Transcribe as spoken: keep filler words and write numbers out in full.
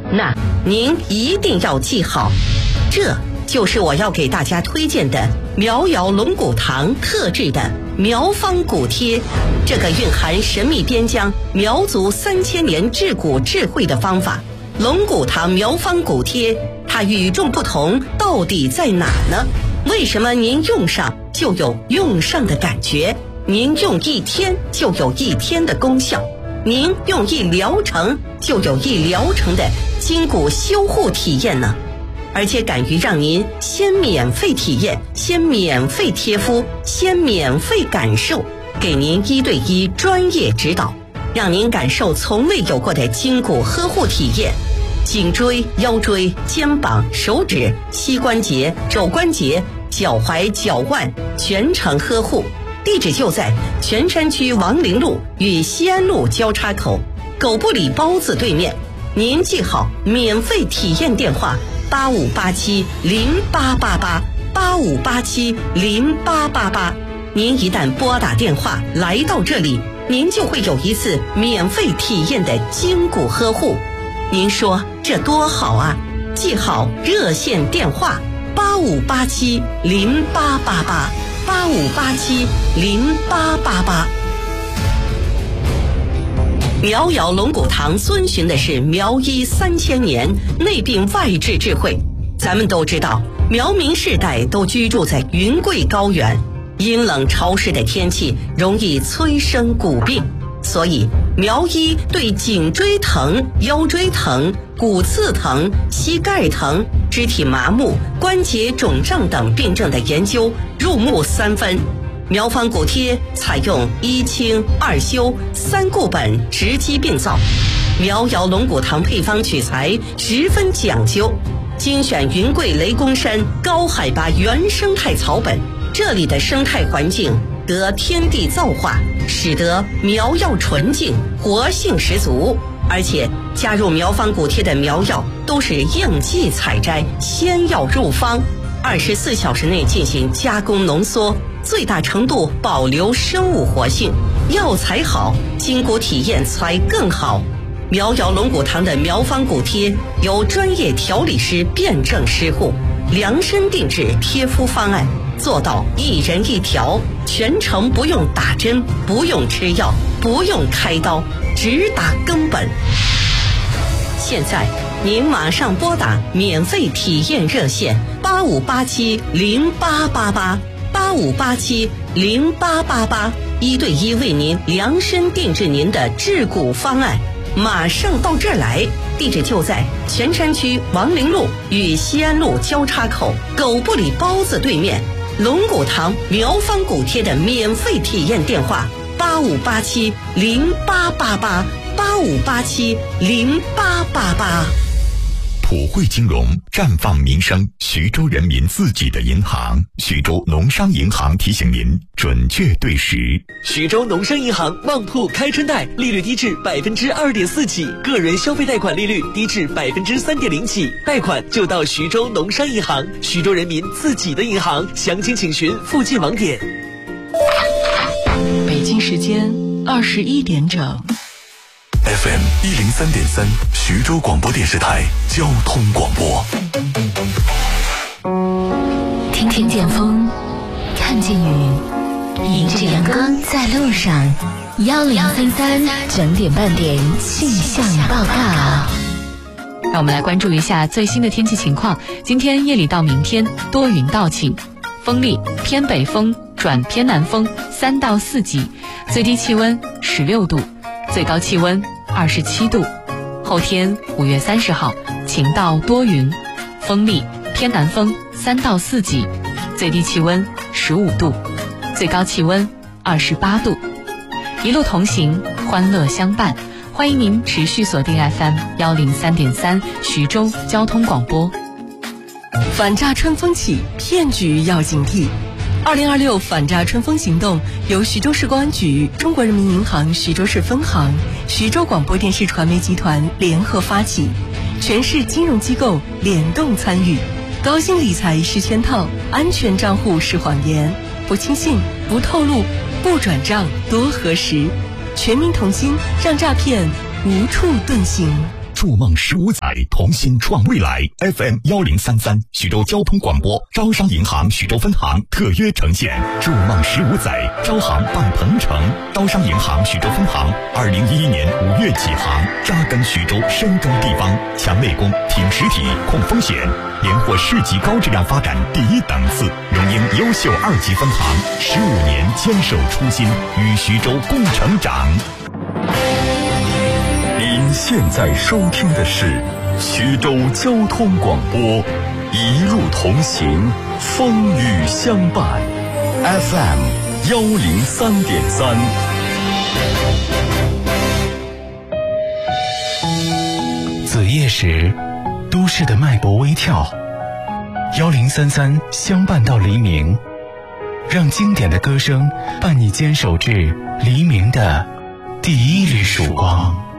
那您一定要记好，这就是我要给大家推荐的苗瑶龙骨堂特制的苗方骨贴，这个蕴含神秘边疆苗族三千年治骨智慧的方法。龙骨堂苗方骨贴，它与众不同到底在哪呢？为什么您用上就有用上的感觉？您用一天就有一天的功效，您用一疗程就有一疗程的筋骨修护体验呢？而且敢于让您先免费体验，先免费贴敷，先免费感受，给您一对一专业指导，让您感受从未有过的筋骨呵护体验。颈椎、腰椎、肩膀、手指、膝关节、肘关节、脚踝、脚腕全程呵护。地址就在泉山区王陵路与西安路交叉口狗不理包子对面。您记好免费体验电话八五八七零八八八八五八七零八八八。您一旦拨打电话来到这里，您就会有一次免费体验的筋骨呵护。您说这多好啊！记好热线电话八五八七零八八八八五八七零八八八。苗瑶龙骨堂遵循的是苗医三千年内病外治智慧。咱们都知道，苗民世代都居住在云贵高原，阴冷潮湿的天气容易催生骨病，所以苗医对颈椎疼、腰椎疼、骨刺疼、膝盖疼、肢体麻木、关节肿胀等病症的研究入木三分。苗方骨贴采用一清二修三固本直击病灶，苗瑶龙骨堂配方取材十分讲究，精选云贵雷公山高海拔原生态草本，这里的生态环境得天地造化，使得苗药纯净，活性十足。而且加入苗方骨贴的苗药都是应季采摘，先要入方，二十四小时内进行加工浓缩，最大程度保留生物活性。药材好，筋骨体验才更好。苗瑶龙骨堂的苗方骨贴由专业调理师辩证施护，量身定制贴敷方案，做到一人一条，全程不用打针，不用吃药，不用开刀，直达根本。现在您马上拨打免费体验热线八五八七零八八八八五八七零八八八，一对一为您量身定制您的治骨方案。马上到这儿来，地址就在泉山区王陵路与西安路交叉口狗不理包子对面。龙骨堂苗方骨贴的免费体验电话八五八七零八八八八五八七零八八八。 普惠金融，绽放民生，徐州人民自己的银行。徐州农商银行提醒您准确对时。 徐州农商银行旺铺开春贷，利率低至百分之二点四起，个人消费贷款利率低至百分之三点零起，贷款就到徐州农商银行，徐州人民自己的银行。详情请询附近网点。 北京时间二十一点整。 F M 一零三点三，徐州广播电视台交通广播。 听听见风，看见雨，迎着阳光在路上。幺零三三整点半点气象报告。 让我们来关注一下最新的天气情况。今天夜里到明天多云到晴，风力偏北风转偏南风三到四级，最低气温十六度，最高气温二十七度。后天五月三十号晴到多云，风力偏南风三到四级，最低气温十五度，最高气温二十八度。一路同行，欢乐相伴。欢迎您持续锁定 F M 幺零三点三徐州交通广播。 反诈春风起，骗局要警惕。二零二六反诈春风行动由徐州市公安局、中国人民银行徐州市分行、徐州广播电视传媒集团联合发起，全市金融机构联动参与。高薪理财是圈套，安全账户是谎言，不轻信，不透露，不转账，多核实。全民同心，让诈骗无处遁形。 筑梦十五载，同心创未来。F M 幺零三三，徐州交通广播，招商银行徐州分行特约呈现《筑梦十五载，招行伴鹏程》。招商银行徐州分行二零一一年五月起航，扎根徐州、深耕地方，强内功、挺实体、控风险，连获市级高质量发展第一档次，荣膺优秀二级分行，十五年坚守初心，与徐州共成长。 您现在收听的是徐州交通广播，一路同行，风雨相伴 ，F M 幺零三点三。 子夜时，都市的脉搏微跳，幺零三三相伴到黎明，让经典的歌声伴你坚守至黎明的第一缕曙光。